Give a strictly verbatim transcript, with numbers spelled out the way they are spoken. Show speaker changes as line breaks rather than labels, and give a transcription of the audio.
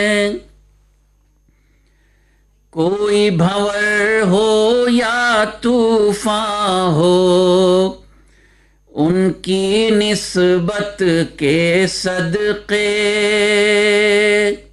कोई भंवर हो या तूफान हो, उनकी निस्बत के सदके